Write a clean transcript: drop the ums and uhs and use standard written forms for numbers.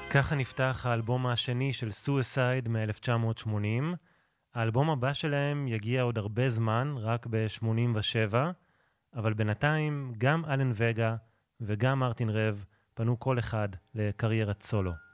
ככה נפתח האלבום השני של Suicide מ-1980. האלבום הבא שלהם יגיע עוד הרבה זמן, רק ב-87, אבל בינתיים גם אלן וגה וגם מרטין רב פנו כל אחד לקריירת סולו.